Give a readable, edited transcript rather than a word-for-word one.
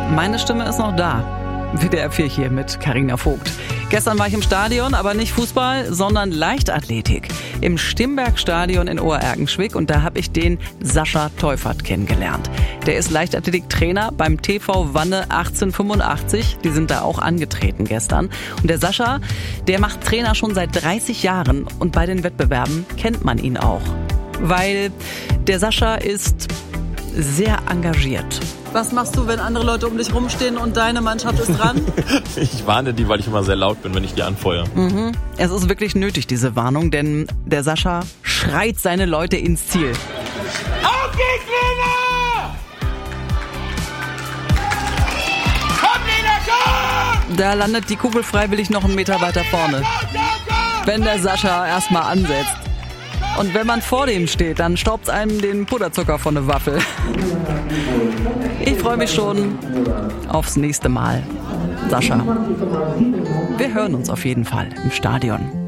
meine Stimme ist noch da. WDR 4 hier mit Carina Vogt. Gestern war ich im Stadion, aber nicht Fußball, sondern Leichtathletik. Im Stimberg-Stadion in Obererkenschwick und da habe ich den Sascha Teufert kennengelernt. Der ist Leichtathletiktrainer beim TV Wanne 1885. Die sind da auch angetreten gestern. Und der Sascha, der macht Trainer schon seit 30 Jahren und bei den Wettbewerben kennt man ihn auch. Weil der Sascha ist sehr engagiert. Was machst du, wenn andere Leute um dich rumstehen und deine Mannschaft ist dran? Ich warne die, weil ich immer sehr laut bin, wenn ich die anfeuere. Es ist wirklich nötig, diese Warnung, denn der Sascha schreit seine Leute ins Ziel. Auf geht's, Lena! Komm, Lena, komm! Da landet die Kugel freiwillig noch einen Meter weiter vorne. Wenn der Sascha erstmal ansetzt. Und wenn man vor dem steht, dann staubt's einem den Puderzucker von der Waffel. Ich freue mich schon aufs nächste Mal. Sascha, wir hören uns auf jeden Fall im Stadion.